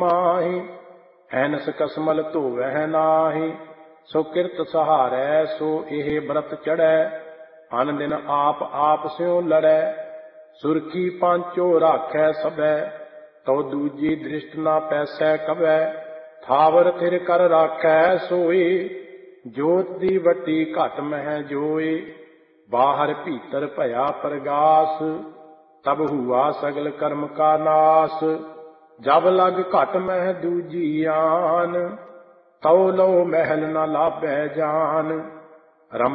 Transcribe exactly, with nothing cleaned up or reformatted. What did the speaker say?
माहि। हैनस कसमल धोवह नाहि, सो किरत सहारै सो एह व्रत चढ़ै। अन दिन आप आप स्यों लड़ै, सुरखी पांचो राखै सबै। तो दूजी दृष्ट ना पैसै कवै, थावर थिर कर राखै सोई। जोत दी वटी घट मह जोई, बाहर भीतर भया प्रगास। तब हुआ सगल कर्म का नाश, जब लग घट मह दूजी आन। तौ लो महल न लाभै जान,